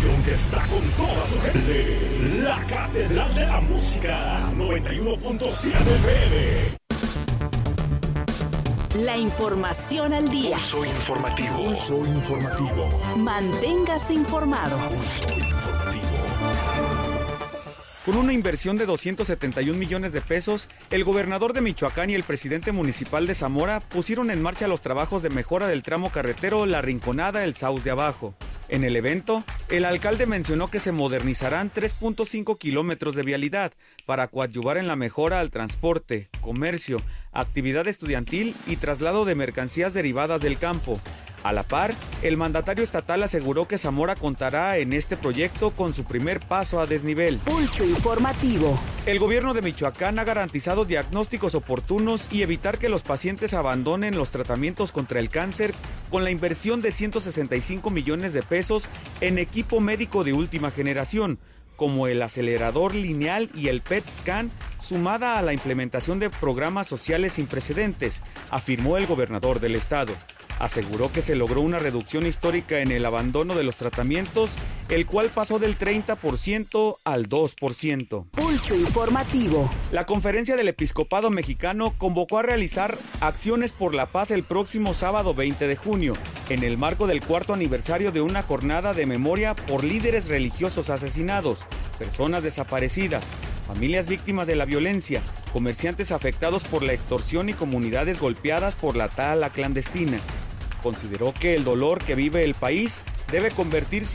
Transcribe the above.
estación que está con toda su gente. La Catedral de la Música, 91.7 FM. La información al día. Pulso informativo. Pulso informativo. Manténgase informado. Pulso informativo. Con una inversión de 271 millones de pesos, el gobernador de Michoacán y el presidente municipal de Zamora pusieron en marcha los trabajos de mejora del tramo carretero La Rinconada-El Sauz de Abajo. En el evento, el alcalde mencionó que se modernizarán 3.5 kilómetros de vialidad para coadyuvar en la mejora al transporte, comercio, actividad estudiantil y traslado de mercancías derivadas del campo. A la par, el mandatario estatal aseguró que Zamora contará en este proyecto con su primer paso a desnivel. Pulso informativo. El gobierno de Michoacán ha garantizado diagnósticos oportunos y evitar que los pacientes abandonen los tratamientos contra el cáncer con la inversión de 165 millones de pesos en equipo médico de última generación, como el acelerador lineal y el PET scan, sumada a la implementación de programas sociales sin precedentes, afirmó el gobernador del estado. Aseguró que se logró una reducción histórica en el abandono de los tratamientos, el cual pasó del 30% al 2%. Pulso informativo. La Conferencia del Episcopado Mexicano convocó a realizar acciones por la paz el próximo sábado 20 de junio, en el marco del 4º aniversario de una jornada de memoria por líderes religiosos asesinados, personas desaparecidas, familias víctimas de la violencia, comerciantes afectados por la extorsión y comunidades golpeadas por la tala clandestina. Consideró que el dolor que vive el país debe convertirse